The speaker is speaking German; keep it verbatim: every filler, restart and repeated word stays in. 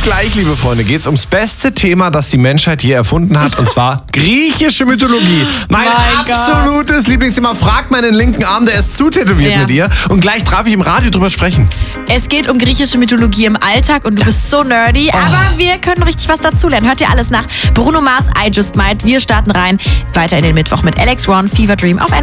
gleich, liebe Freunde, geht's ums beste Thema, das die Menschheit je erfunden hat, und zwar griechische Mythologie. Mein, mein absolutes Gott. Lieblingsthema. Fragt meinen linken Arm, der ist zutätowiert ja. mit ihr. Und gleich darf ich im Radio drüber sprechen. Es geht um griechische Mythologie im Alltag und du bist so nerdy, oh. aber wir können richtig was dazulernen. Hört ihr alles nach Bruno Mars, I Just Might. Wir starten rein. Weiter in den Mittwoch mit Alex Ron, Fever Dream auf N R